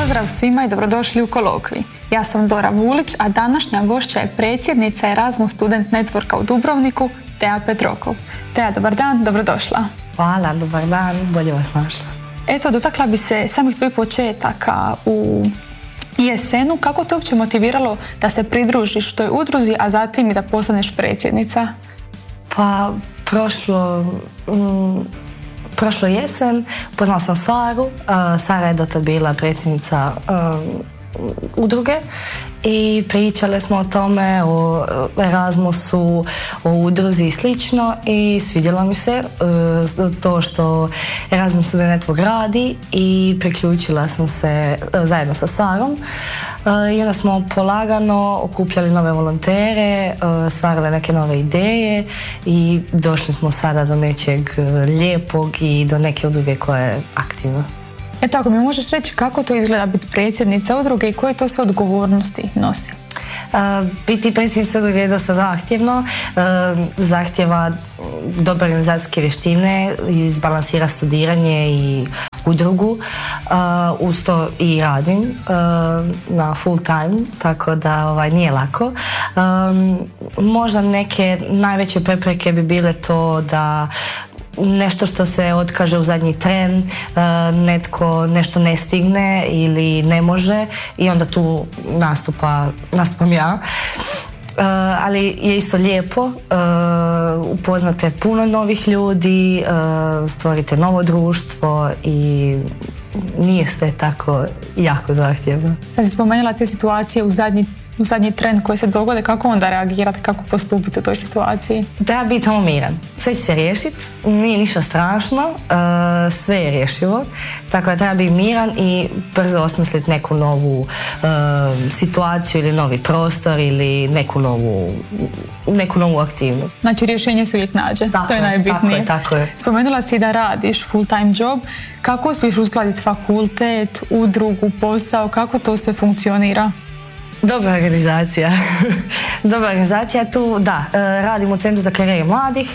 Pozdrav svima i dobrodošli u Kolokvij. Ja sam Dora Vulić, a današnja gošća je predsjednica Erasmus Student Networka u Dubrovniku, Teja Petrokov. Teja, dobar dan, dobrodošla. Hvala, dobar dan, bolje vas našla. Eto, dotakla bi se samih tvojih početaka u ISN-u. Kako te uopće motiviralo da se pridružiš toj udruzi, a zatim i da postaneš predsjednica? Pa, prošlo jesen upoznala sam Saru. Sara je dotad bila predsjednica udruge i pričale smo o tome, o Erasmusu, o udruzi i slično, i svidjelo mi se to što Erasmus Student Network radi i priključila sam se zajedno sa Sarom. I onda smo polagano okupljali nove volontere, stvarali neke nove ideje i došli smo sada do nečeg lijepog i do neke udruge koja je aktivna. Eto, ako mi možeš reći kako to izgleda biti predsjednica udruge i koje to sve odgovornosti nosi? Biti predsjednica udruge je dosta zahtjevno, zahtjeva dobre organizacijske vještine, izbalansira studiranje i udrugu. Uz to i radim na full time, tako da nije lako. Možda neke najveće prepreke bi bile to da nešto što se otkaže u zadnji tren, netko nešto ne stigne ili ne može i onda tu nastupam ja. Ali je isto lijepo, upoznate puno novih ljudi, stvorite novo društvo i nije sve tako jako zahtjevno. Sad si spomenula te situacije u zadnji tren koji se dogode, kako onda reagirati, kako postupiti u toj situaciji? Treba biti samo miran. Sve će se riješiti, nije ništa strašno, sve je rješivo, tako da treba biti miran i brzo osmisliti neku novu situaciju ili novi prostor ili neku novu aktivnost. Znači rješenje se uvijek nađe, to je najbitnije. Tako je. Spomenula si da radiš full time job, kako uspiješ uskladiti fakultet, udrugu, posao, kako to sve funkcionira? Dobra organizacija. Dobra organizacija tu, da, radim u Centru za karijere mladih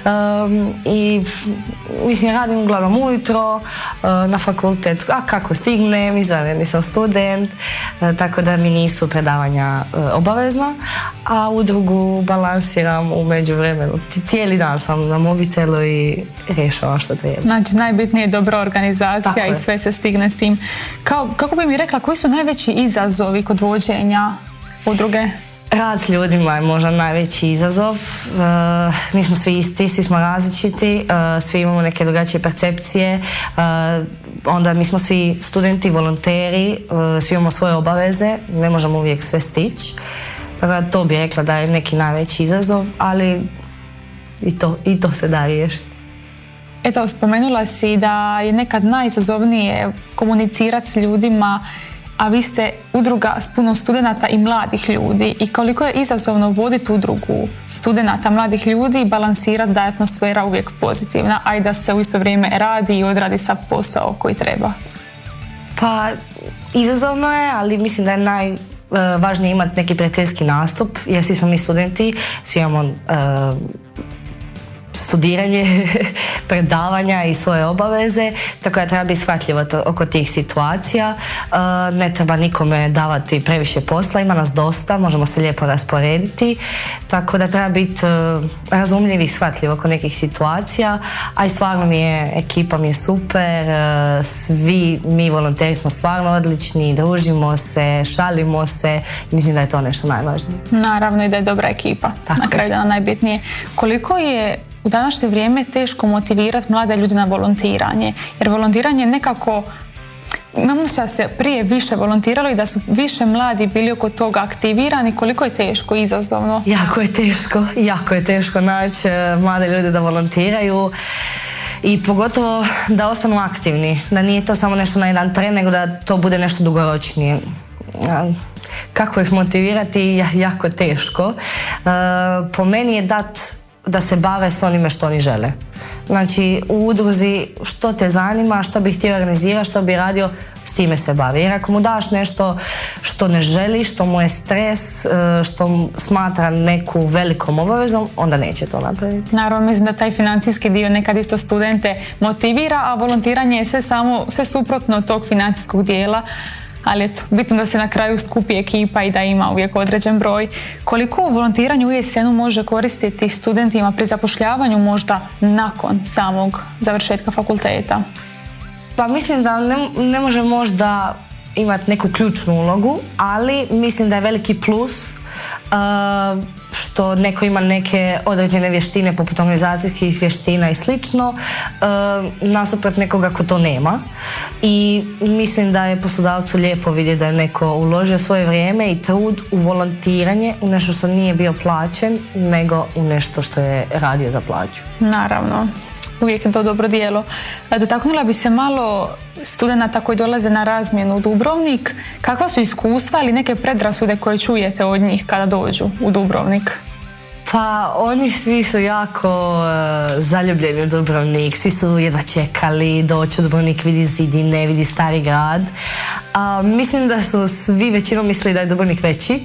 i mislim radim uglavnom ujutro, na fakultet, a kako stignem, izvanredni sam student, tako da mi nisu predavanja obavezna, a udrugu balansiram u međuvremenu. Cijeli dan sam na mobitelu i rješavam što treba. Znači najbitnije je dobra organizacija i sve se stigne s tim. Kako bi mi rekla, koji su najveći izazovi kod vođenja udruge? Rad s ljudima je možda najveći izazov. Nismo svi isti, svi smo različiti, svi imamo neke drugačije percepcije. Onda mi smo svi studenti, volonteri, svi imamo svoje obaveze, ne možemo uvijek sve stići. Tako da to bih rekla da je neki najveći izazov, ali i to se da riješiti. Eto, spomenula si da je nekad najizazovnije komunicirati s ljudima, a vi ste udruga s puno studenata i mladih ljudi, i koliko je izazovno voditi udrugu studenata, mladih ljudi i balansirati da je atmosfera uvijek pozitivna, a i da se u isto vrijeme radi i odradi sa posao koji treba? Pa, izazovno je, ali mislim da je najvažnije imati neki prijateljski nastup, jer svi smo mi studenti, svi imamo studiranje, predavanja i svoje obaveze, tako da treba biti shvatljivo oko tih situacija. Ne treba nikome davati previše posla, ima nas dosta, možemo se lijepo rasporediti, tako da treba biti razumljiv i shvatljiv oko nekih situacija, a i stvarno ekipa mi je super, svi mi volonteri smo stvarno odlični, družimo se, šalimo se i mislim da je to nešto najvažnije. Naravno i da je dobra ekipa, na kraju dana najbitnije. Koliko je u današnje vrijeme teško motivirati mlade ljude na volontiranje? Jer volontiranje nekako, imam da se prije više volontiralo i da su više mladi bili oko toga aktivirani. Koliko je teško, izazovno? Jako je teško naći mlade ljude da volontiraju i pogotovo da ostanu aktivni. Da nije to samo nešto na jedan tren, nego da to bude nešto dugoročnije. Kako ih motivirati? Jako teško. Po meni je da se bave s onime što oni žele. Znači, u udruzi što te zanima, što bi htio organizirati, što bi radio, s time se bavi. Jer ako mu daš nešto što ne želi, što mu je stres, što smatra neku velikom obavezom, onda neće to napraviti. Naravno, mislim da taj financijski dio nekad isto studente motivira, a volontiranje je sve suprotno od tog financijskog dijela. ali eto, bitno da se na kraju skupi ekipa i da ima uvijek određen broj. Koliko volontiranje u ISN-u može koristiti studentima pri zapošljavanju možda nakon samog završetka fakulteta? Pa mislim da ne može možda imati neku ključnu ulogu, ali mislim da je veliki plus što neko ima neke određene vještine poput organizacijskih vještina i slično nasuprot nekoga ko to nema, i mislim da je poslodavcu lijepo vidjeti da je neko uložio svoje vrijeme i trud u volontiranje, u nešto što nije bio plaćen, nego u nešto što je radio za plaću. Naravno, uvijek je to dobro djelo. Dotaknula bi se malo studenata koji dolaze na razmjenu u Dubrovnik. Kakva su iskustva ili neke predrasude koje čujete od njih kada dođu u Dubrovnik? Pa oni svi su jako zaljubljeni u Dubrovnik, svi su jedva čekali doći u Dubrovnik, vidi zidine, vidi stari grad. Mislim da su svi većinom mislili da je Dubrovnik veći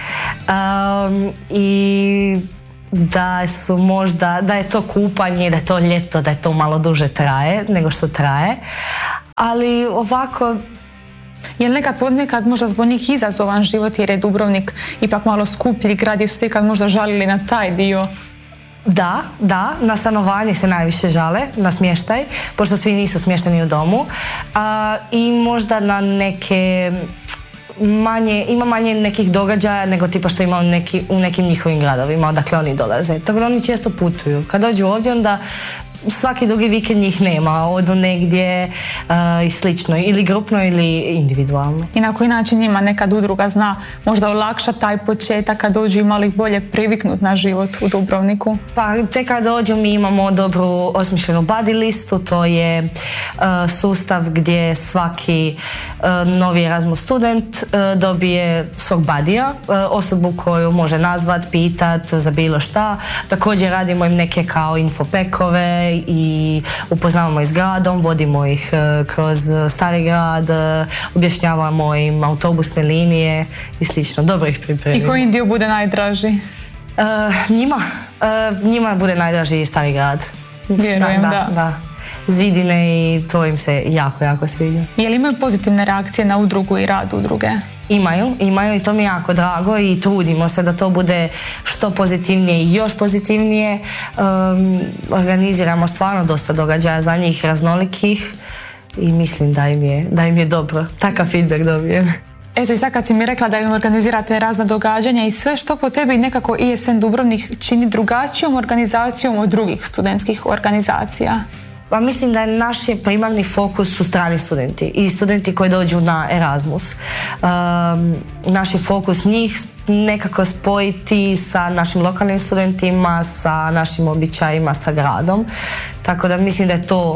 i da su možda, da je to kupanje, da je to ljeto, da je to malo duže traje nego što traje, ali ovako... Je li nekad možda zbog njih izazovan život jer je Dubrovnik ipak malo skuplji grad i su se ikad možda žalili na taj dio? Da, na stanovanje se najviše žale, na smještaj, pošto svi nisu smješteni u domu, i možda na neke... ima manje nekih događaja nego tipa što ima u nekim njihovim gradovima odakle oni dolaze. Tako da oni često putuju. Kad dođu ovdje, onda svaki drugi vikend njih nema, odu negdje i slično, ili grupno ili individualno. I na koji način njima nekad udruga zna možda olakšati taj početak kad dođu, imali ih bolje priviknuti na život u Dubrovniku? Pa tek kad dođu mi imamo dobru osmišljenu buddy listu, to je sustav gdje svaki novi Erasmus student dobije svog budija, osobu koju može nazvat, pitat za bilo šta. Također radimo im neke kao infopekove i upoznavamo ih s gradom, vodimo ih kroz stari grad, objašnjavamo im autobusne linije i slično. Dobro ih pripremimo. I koji im dio bude najdraži? Njima bude najdraži stari grad. Vjerujem, da. Zidine i to im se jako, jako sviđa. Je li imaju pozitivne reakcije na udrugu i rad udruge? Imaju i to mi je jako drago i trudimo se da to bude što pozitivnije i još pozitivnije. Organiziramo stvarno dosta događaja za njih, raznolikih, i mislim da im je dobro. Takav feedback dobijem. Eto, i sad kad si mi rekla da im organizirate razna događanja i sve, što po tebi nekako ISN Dubrovnik čini drugačijom organizacijom od drugih studentskih organizacija? Pa mislim da je naš primarni fokus su strani studenti i studenti koji dođu na Erasmus. Naš je fokus njih nekako spojiti sa našim lokalnim studentima, sa našim običajima, sa gradom. Tako da mislim da je to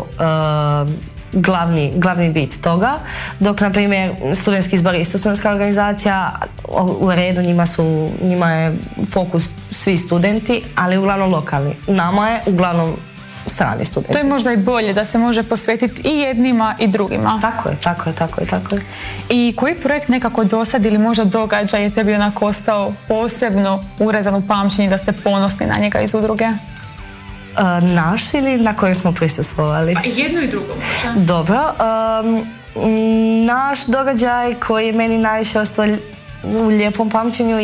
glavni bit toga. Dok, na primjer, studentski izbor je isto studentska organizacija, u redu, njima je fokus svi studenti, ali uglavnom lokalni. Nama je uglavnom strani studenti. To je možda i bolje da se može posvetiti i jednima i drugima. Tako je. I koji projekt nekako dosad ili možda događaj je tebi onako ostao posebno urezan u pamćenje da ste ponosni na njega iz udruge? Naš ili na kojem smo prisustvovali? Pa jedno i drugo možda. Dobro. Naš događaj koji je meni najviše ostao u lijepom pamćenju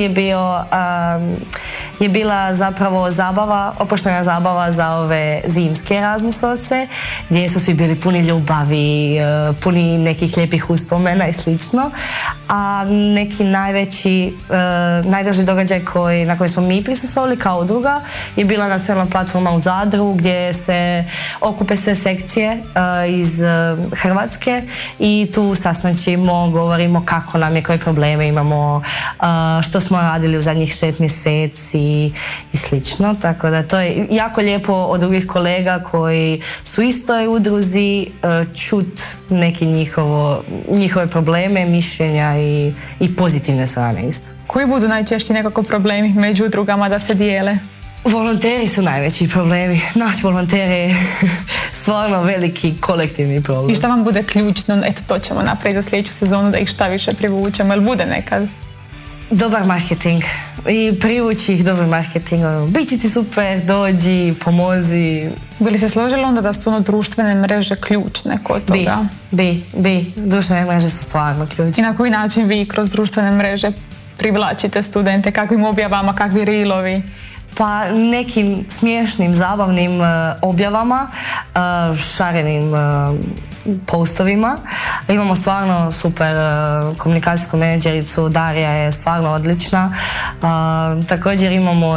je bila zapravo oproštena zabava za ove zimske Erasmusovce, gdje su svi bili puni ljubavi, puni nekih lijepih uspomena i slično. A neki najdraži događaj na koji smo mi prisustvovali kao udruga je bila nacionalna platforma u Zadru, gdje se okupe sve sekcije iz Hrvatske i tu sastančimo, govorimo kako nam je, koje probleme imamo, što smo radili u zadnjih 6 mjeseci i slično. Tako da to je jako lijepo od drugih kolega koji su istoj udruzi čut neke njihove probleme, mišljenja i pozitivne strane isto. Koji budu najčešći nekako problemi među udrugama da se dijele? Volonteri su najveći problemi. Naš volonter je stvarno veliki kolektivni problem. I šta vam bude ključno? Eto, to ćemo napraviti za sljedeću sezonu da ih šta više privučemo. Jel bude nekad? Dobar marketing i privući ih dobrim marketingom. Biće ti super, dođi, pomozi. Bi li se složila onda da su društvene mreže ključne kod toga? Bi. Društvene mreže su stvarno ključne. I na koji način vi kroz društvene mreže privlačite studente? Kakvim objavama, kakvi reelovi? Pa nekim smiješnim, zabavnim objavama, šarenim postovima. Imamo stvarno super komunikacijsku menadžericu, Darija je stvarno odlična. Također imamo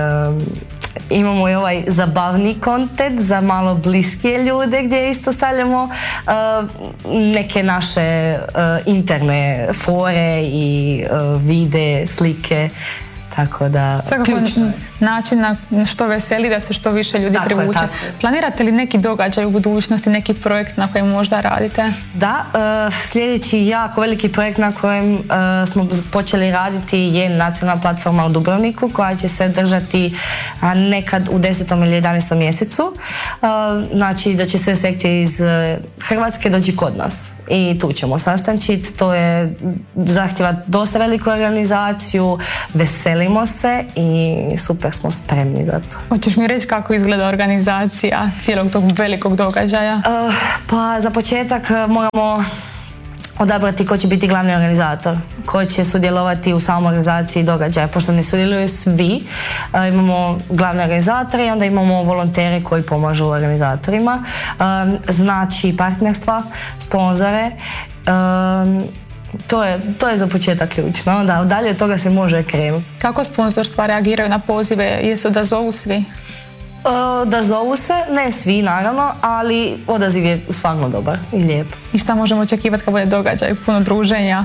i ovaj zabavni kontent za malo bliskije ljude gdje isto stavljamo neke naše interne fore i vide, slike. Tako da, svakako način na što veseli da se što više ljudi privuče. Planirate li neki događaj u budućnosti, neki projekt na kojem možda radite? Da, sljedeći jako veliki projekt na kojem smo počeli raditi je nacionalna platforma u Dubrovniku koja će se održati nekad u 10. ili 11. mjesecu. Znači da će sve sekcije iz Hrvatske doći kod nas. I tu ćemo sastančiti, to je zahtjeva dosta veliku organizaciju, veselimo se i super smo spremni za to. Hoćeš mi reći kako izgleda organizacija cijelog tog velikog događaja? Pa za početak moramo odabrati ko će biti glavni organizator, ko će sudjelovati u samoj organizaciji događaja, pošto ne sudjeluju svi. Imamo glavne organizatore i onda imamo volontere koji pomažu organizatorima. Znači partnerstva, sponzore. To je za početak ključno. Da, dalje od toga se može krenuti. Kako sponzorstva reagiraju na pozive? Jesu da zovu svi? Da zovu se, ne svi naravno, ali odaziv je stvarno dobar i lijep. I šta možemo očekivati kad bude događaj? Puno druženja?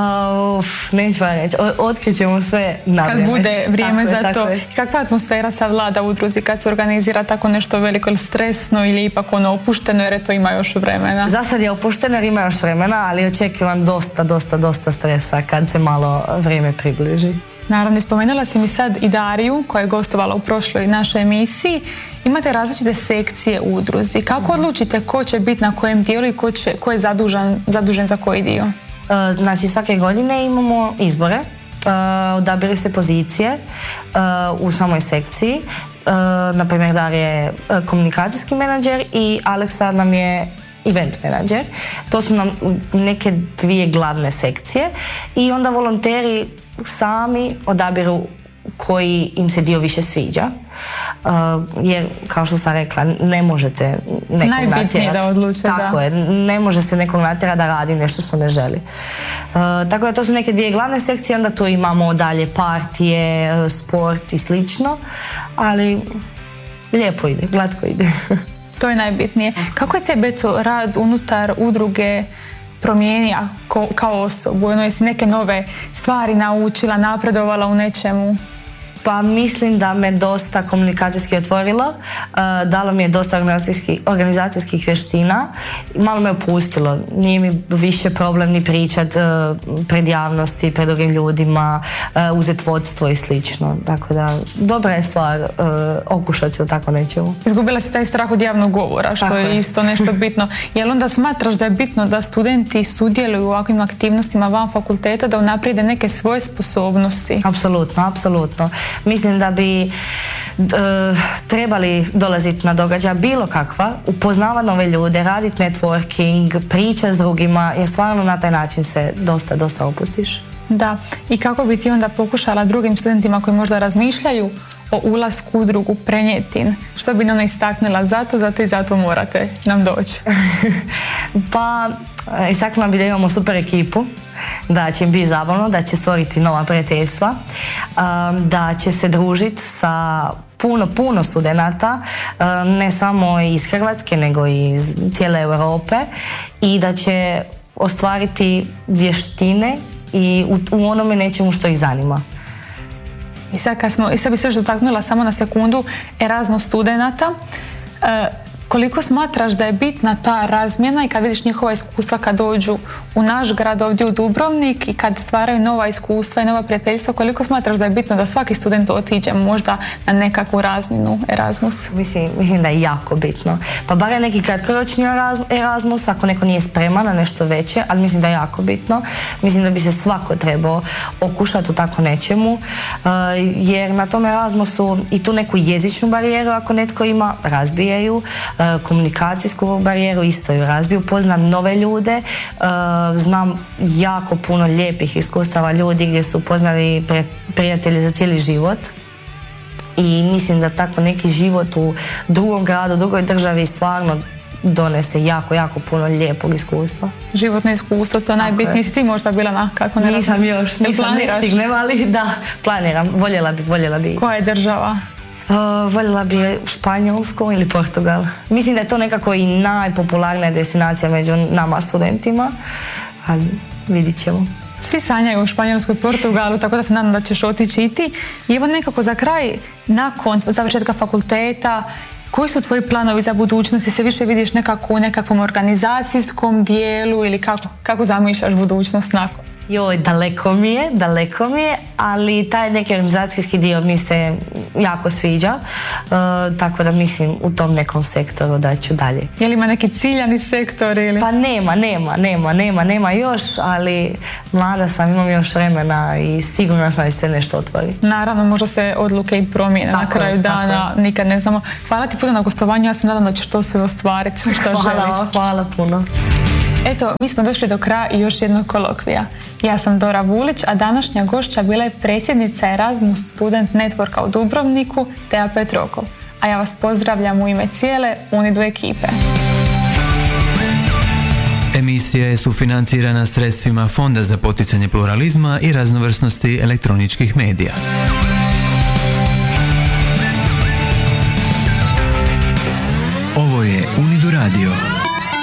Neću vam reći, otkrićemo sve na vrijeme. Kad bude vrijeme za to. Kakva atmosfera savlada u udruzi kad se organizira tako nešto veliko, ili stresno ili ipak opušteno jer to ima još vremena? Za sad je opušteno jer ima još vremena, ali očekivam dosta stresa kad se malo vrijeme približi. Naravno, spomenula si mi sad i Dariju koja je gostovala u prošloj našoj emisiji. Imate različite sekcije u udruzi. Kako odlučite ko će biti na kojem dijelu i ko je zadužen za koji dio? Znači svake godine imamo izbore, odabiru se pozicije u samoj sekciji. Naprimjer, Darija je komunikacijski menadžer i Aleksa nam je event menadžer. To su nam neke dvije glavne sekcije i onda volonteri sami odabiru koji im se dio više sviđa. Jer, kao što sam rekla, ne možete nekog natjerati. Najbitnije da odluče, tako je, ne može se nekog natjerati da radi nešto što ne želi. Tako da to su neke dvije glavne sekcije, onda tu imamo dalje partije, sport i slično, ali lijepo ide, glatko ide. To je najbitnije. Kako je tebi rad unutar udruge promijenio kao osobu? Jesi neke nove stvari naučila, napredovala u nečemu? Pa mislim da me dosta komunikacijski otvorilo, dalo mi je dosta organizacijskih vještina, malo me opustilo, nije mi više problem ni pričat pred javnosti, pred drugim ljudima, uzeti vodstvo i slično, tako da dobra je stvar okušati se u tako nečemu. Izgubila si taj strah od javnog govora, što je isto nešto bitno. Jel onda smatraš da je bitno da studenti sudjeluju u ovakvim aktivnostima van fakulteta, da unaprijede neke svoje sposobnosti? Apsolutno. Mislim da bi trebali dolaziti na događaja bilo kakva, upoznavati nove ljude, raditi networking, pričati s drugima, jer stvarno na taj način se dosta opustiš. Da, i kako bi ti onda pokušala drugim studentima koji možda razmišljaju o ulasku u udrugu prenijeti? Što bi nam istaknula? Zato morate nam doći. Pa, istaknula bi da imamo super ekipu, da će im biti zabavno, da će stvoriti nova prijateljstva, da će se družiti sa puno studenata, ne samo iz Hrvatske, nego i iz cijele Europe, i da će ostvariti vještine i u onome nečemu što ih zanima. I sad bi se još dotaknula samo na sekundu Erasmus studenata. Koliko smatraš da je bitna ta razmjena i kad vidiš njihova iskustva kad dođu u naš grad ovdje u Dubrovnik i kad stvaraju nova iskustva i nova prijateljstva, koliko smatraš da je bitno da svaki student otiđe možda na nekakvu razmjenu Erasmus? Mislim da je jako bitno. Pa bar je neki kratkoročni Erasmus ako neko nije spreman na nešto veće, ali mislim da je jako bitno. Mislim da bi se svako trebao okušati u tako nečemu, jer na tom Erasmusu i tu neku jezičnu barijeru ako netko ima, razbijaju, komunikacijsku barijeru isto ju razbiju, poznam nove ljude, znam jako puno lijepih iskustava ljudi gdje su upoznali prijatelji za cijeli život i mislim da tako neki život u drugom gradu, drugoj državi stvarno donese jako, jako puno lijepog iskustva. Životno iskustvo, to je najbitnije. Si ti možda bila na kako ne Nisam još, ne stignem, ali da, planiram, voljela bi. Koja je država? Voljela bi Španjolsku ili Portugal. Mislim da je to nekako i najpopularnija destinacija među nama studentima, ali vidit ćemo. Svi sanjaju u Španjolskoj i Portugalu, tako da se nadam da ćeš otići i ti. I evo nekako za kraj, nakon završetka fakulteta, koji su tvoji planovi za budućnost? Se više vidiš nekako u nekakvom organizacijskom dijelu ili kako zamišljaš budućnost nakon? Joj, daleko mi je, ali taj neki organizacijski dio mi se jako sviđa, tako da mislim u tom nekom sektoru da ću dalje. Je li ima neki ciljani sektor ili? Pa nema još, ali mlada sam, imam još vremena i sigurno sam da će se nešto otvoriti. Naravno, možda se odluke i promijene na kraju dana, nikad ne znamo. Hvala ti puno na gostovanju, ja se nadam da ćeš to sve ostvariti što želiš. Hvala puno. Eto, mi smo došli do kraja još jednog kolokvija. Ja sam Dora Vulić, a današnja gošća bila je predsjednica Erasmus Student Networka u Dubrovniku, Teja Petrokov. A ja vas pozdravljam u ime cijele Unidu ekipe. Emisija je sufinancirana sredstvima Fonda za poticanje pluralizma i raznovrsnosti elektroničkih medija. Ovo je Unidu Radio.